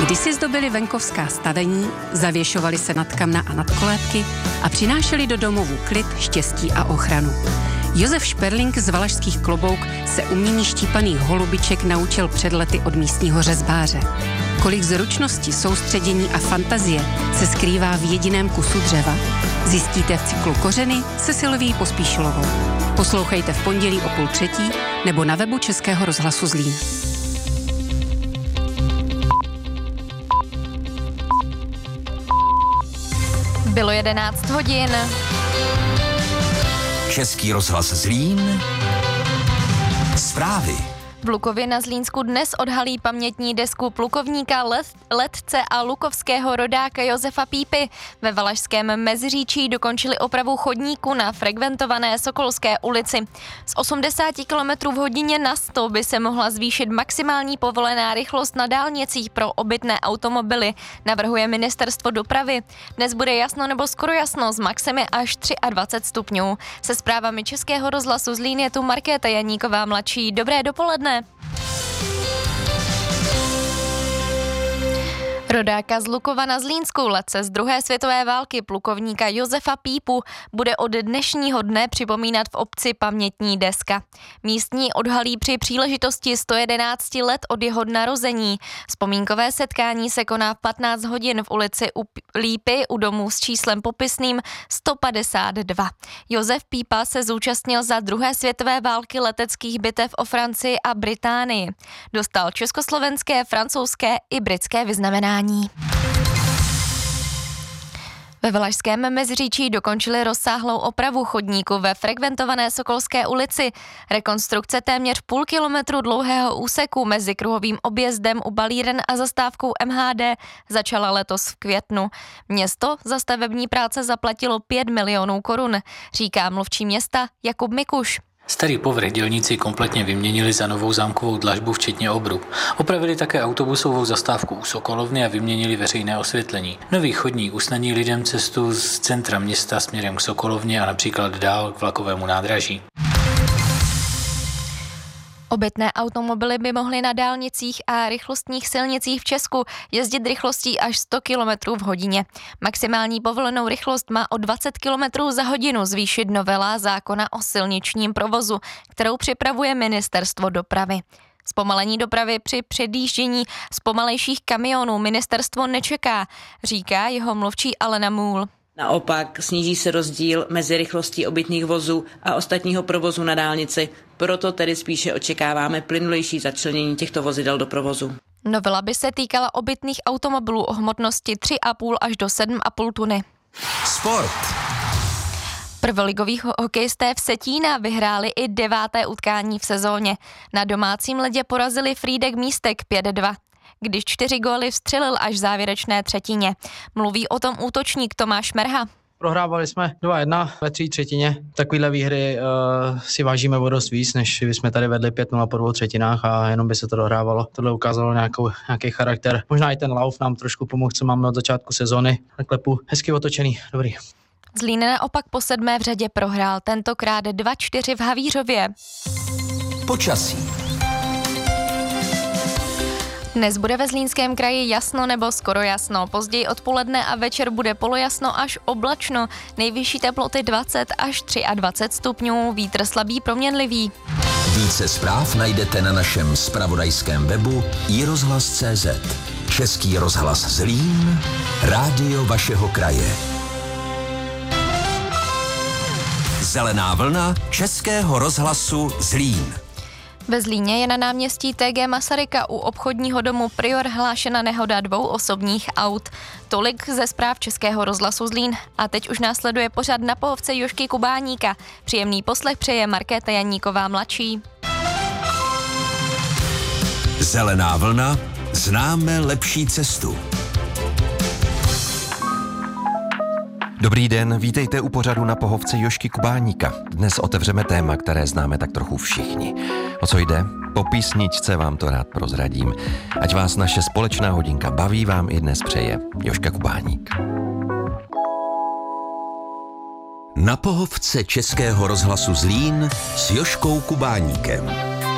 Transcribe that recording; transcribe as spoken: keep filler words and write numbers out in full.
Kdysi zdobili venkovská stavení, zavěšovali se nad kamna a nad kolébky a přinášeli do domovů klid, štěstí a ochranu. Josef Šperling z Valašských Klobouk se umění štípaných holubiček naučil před lety od místního řezbáře. Kolik zručnosti, soustředění a fantazie se skrývá v jediném kusu dřeva, zjistíte v cyklu Kořeny se Silvií Pospíšilovou. Poslouchejte v pondělí o půl třetí nebo na webu Českého rozhlasu Zlín. Bylo jedenáct hodin. Český rozhlas Zlín. Zprávy. V Lukově na Zlínsku dnes odhalí pamětní desku plukovníka, let, letce a lukovského rodáka Josefa Pípy. Ve Valašském Meziříčí dokončili opravu chodníku na frekventované Sokolské ulici. Z osmdesát kilometrů v hodině na sto by se mohla zvýšit maximální povolená rychlost na dálnicích pro obytné automobily, navrhuje Ministerstvo dopravy. Dnes bude jasno nebo skoro jasno, s maximy až dvacet tři stupňů. Se zprávami Českého rozhlasu Zlín je tu Markéta Janíková mladší. Dobré dopoledne. Rodáka z Lukova na Zlínsku, letce z druhé světové války, plukovníka Josefa Pípu, bude od dnešního dne připomínat v obci pamětní deska. Místní odhalí při příležitosti sto jedenáct let od jeho narození. Vzpomínkové setkání se koná v patnáct hodin v ulici u Lípy u domu s číslem popisným sto padesát dva. Josef Pípa se zúčastnil za druhé světové války leteckých bitev o Francii a Británii. Dostal československé, francouzské i britské vyznamenání. Ve Valašském Meziříčí dokončili rozsáhlou opravu chodníku ve frekventované Sokolské ulici. Rekonstrukce téměř půl kilometru dlouhého úseku mezi kruhovým objezdem u Balíren a zastávkou M H D začala letos v květnu. Město za stavební práce zaplatilo pět milionů korun, říká mluvčí města Jakub Mikuš. Starý povrch dělníci kompletně vyměnili za novou zámkovou dlažbu včetně obrub. Opravili také autobusovou zastávku u Sokolovny a vyměnili veřejné osvětlení. Nový chodník usnadní lidem cestu z centra města směrem k Sokolovně a například dál k vlakovému nádraží. Obytné automobily by mohly na dálnicích a rychlostních silnicích v Česku jezdit rychlostí až sto kilometrů v hodině. Maximální povolenou rychlost má o dvacet kilometrů za hodinu zvýšit novela zákona o silničním provozu, kterou připravuje Ministerstvo dopravy. Zpomalení dopravy při předjíždění z pomalejších kamionů ministerstvo nečeká, říká jeho mluvčí Alena Můl. Naopak sníží se rozdíl mezi rychlostí obytných vozů a ostatního provozu na dálnici, proto tedy spíše očekáváme plynulejší začlenění těchto vozidel do provozu. Novela by se týkala obytných automobilů o hmotnosti tři a půl až do sedm a půl tuny. Sport. Prvoligoví hokejisté v Setína vyhráli i deváté utkání v sezóně. Na domácím ledě porazili Frýdek Místek pět dva. Když čtyři góly vstřelil až v závěrečné třetině. Mluví o tom útočník Tomáš Merha. Prohrávali jsme dva jedna ve třetí třetině. Takovýhle výhry uh, si vážíme o dost víc, než jsme tady vedli pět nula po dvou třetinách a jenom by se to dohrávalo. Tohle ukázalo nějakou, nějaký charakter. Možná i ten lauf nám trošku pomohl, co máme od začátku sezony. Na klepu hezky otočený, dobrý. Zlín naopak po sedmé v řadě prohrál, tentokrát dva čtyři v Havířově. Počasí. Dnes bude ve Zlínském kraji jasno nebo skoro jasno. Později odpoledne a večer bude polojasno až oblačno. Nejvyšší teploty dvacet až dvacet tři stupňů. Vítr slabý proměnlivý. Více zpráv najdete na našem zpravodajském webu i rozhlas tečka cé zet. Český rozhlas Zlín. Rádio vašeho kraje. Zelená vlna Českého rozhlasu Zlín. Ve Zlíně je na náměstí T G Masaryka u obchodního domu Prior hlášena nehoda dvou osobních aut. Tolik ze zpráv Českého rozhlasu Zlín. A teď už následuje pořad Na pohovce Jožky Kubáníka. Příjemný poslech přeje Markéta Janíková mladší. Zelená vlna. Známe lepší cestu. Dobrý den, vítejte u pořadu Na pohovce Jožky Kubáníka. Dnes otevřeme téma, které známe tak trochu všichni. O co jde? Po písničce vám to rád prozradím. Ať vás naše společná hodinka baví, vám i dnes přeje Jožka Kubáník. Na pohovce Českého rozhlasu Zlín s Jožkou Kubáníkem.